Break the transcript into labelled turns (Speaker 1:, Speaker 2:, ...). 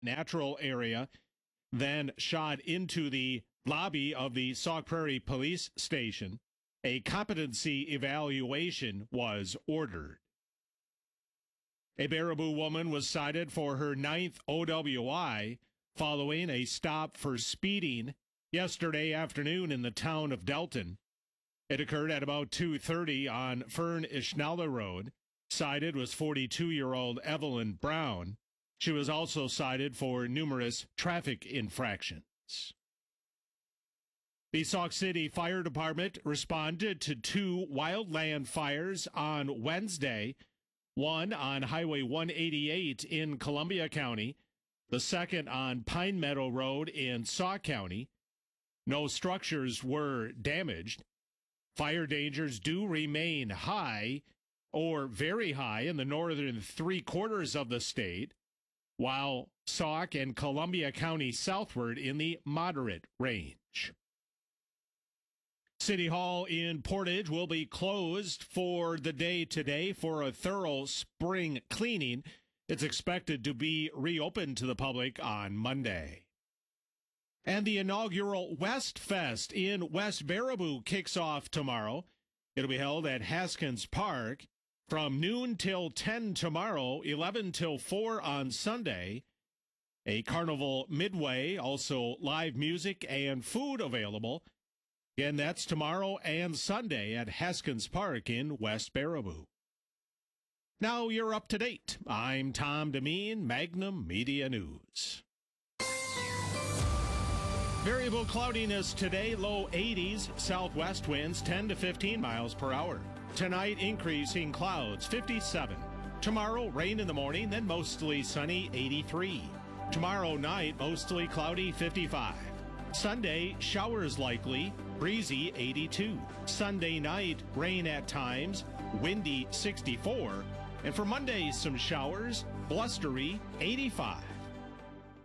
Speaker 1: natural area, then shot into the lobby of the Sauk Prairie Police Station. A competency evaluation was ordered. A Baraboo woman was cited for her 9th OWI following a stop for speeding yesterday afternoon in the town of Delton. It occurred at about 2:30 on Fern Ishnala Road. Cited was 42-year-old Evelyn Brown. She was also cited for numerous traffic infractions. The Sauk City Fire Department responded to 2 wildland fires on Wednesday, one on Highway 188 in Columbia County, the second on Pine Meadow Road in Sauk County. No structures were damaged. Fire dangers do remain high or very high in the northern 3/4 of the state, while Sauk and Columbia County southward in the moderate range. City Hall in Portage will be closed for the day today for a thorough spring cleaning. It's expected to be reopened to the public on Monday. And the inaugural West Fest in West Baraboo kicks off tomorrow. It'll be held at Haskins Park from noon till 10 tomorrow, 11 till 4 on Sunday. A carnival midway, also live music and food available. Again, that's tomorrow and Sunday at Haskins Park in West Baraboo. Now you're up to date. I'm Tom Demeen, Magnum Media News. Variable cloudiness today, low 80s, southwest winds 10 to 15 miles per hour. Tonight, increasing clouds, 57. Tomorrow, rain in the morning, then mostly sunny, 83. Tomorrow night, mostly cloudy, 55. Sunday, showers likely, breezy, 82. Sunday night, rain at times, windy, 64. And for Monday, some showers, blustery, 85.